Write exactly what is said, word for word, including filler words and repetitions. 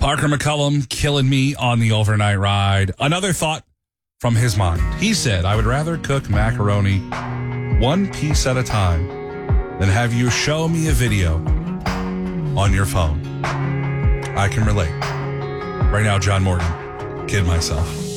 Parker McCullum killing me on the overnight ride. Another thought from his mind. He said, I would rather cook macaroni one piece at a time than have you show me a video on your phone. I can relate. Right now, John Morgan, kid myself.